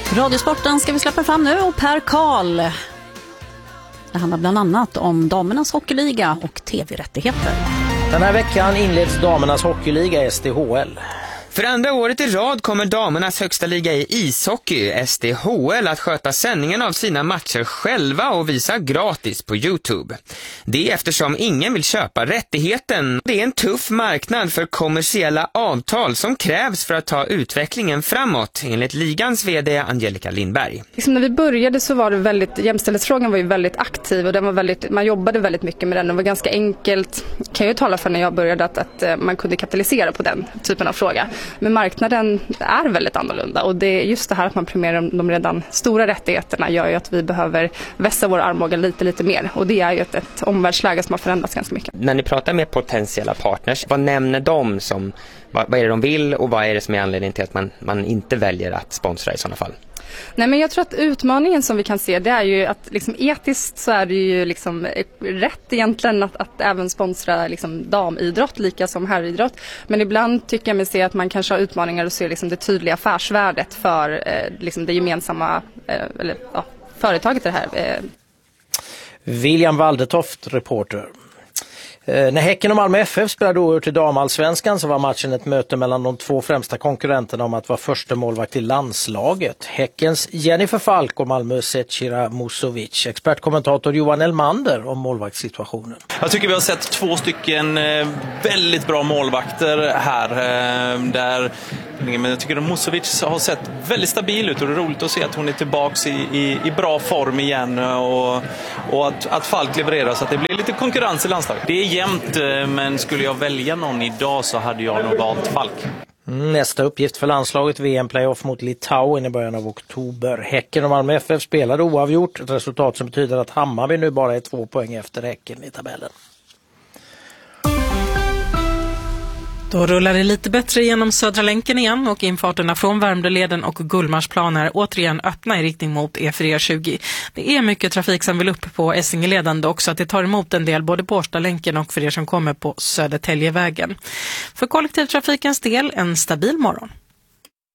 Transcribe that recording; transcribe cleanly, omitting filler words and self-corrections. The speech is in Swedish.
Radiosporten ska vi släppa fram nu och Per Karl. Det handlar bland annat om damernas hockeyliga och tv-rättigheter. Den här veckan inleds damernas hockeyliga SDHL. För andra året i rad kommer damernas högsta liga i ishockey, SDHL, att sköta sändningen av sina matcher själva och visa gratis på YouTube. Det är eftersom ingen vill köpa rättigheten. Det är en tuff marknad för kommersiella avtal som krävs för att ta utvecklingen framåt, enligt ligans vd Angelica Lindberg. När vi började så var det jämställdhetsfrågan var ju väldigt aktiv och den var man jobbade väldigt mycket med den. Det var ganska enkelt, kan jag ju tala för när jag började, att man kunde kapitalisera på den typen av fråga. Men marknaden är väldigt annorlunda och det är just det här att man premierar de redan stora rättigheterna gör ju att vi behöver vässa vår armbåge lite mer, och det är ju ett omvärldsläge som har förändrats ganska mycket. När ni pratar med potentiella partners, vad nämner de som, vad är det de vill och vad är det som är anledningen till att man inte väljer att sponsra i sådana fall? Nej, men jag tror att utmaningen som vi kan se, det är ju att etiskt så är det ju rätt egentligen att även sponsra damidrott lika som herridrott. Men ibland tycker jag mig se att man kanske har utmaningar att se det tydliga affärsvärdet för det gemensamma företaget det här. William Waldetoft, reporter. När Häcken och Malmö FF spelade oerhört till damallsvenskan så var matchen ett möte mellan de två främsta konkurrenterna om att vara första målvakt i landslaget. Häckens Jennifer Falk och Malmö Zecira Musovic. Expertkommentator Johan Elmander om målvaktssituationen. Jag tycker vi har sett 2 väldigt bra målvakter här. Men jag tycker att Musovic har sett väldigt stabil ut och det är roligt att se att hon är tillbaka i bra form igen och att Falk levererar så att det blir lite konkurrens i landslaget. Det är jämnt, men skulle jag välja någon idag så hade jag nog valt Falk. Nästa uppgift för landslaget VM-playoff mot Litauen i början av oktober. Häcken och Malmö FF spelade oavgjort, ett resultat som betyder att Hammarby nu bara är 2 poäng efter Häcken i tabellen. Då rullar det lite bättre genom Södra länken igen och infarterna från Värmdöleden och Gullmarsplan är återigen öppna i riktning mot E420. Det är mycket trafik som vill upp på Essingeleden också, att det tar emot en del både på Årstalänken och för er som kommer på Södertäljevägen. För kollektivtrafikens del en stabil morgon.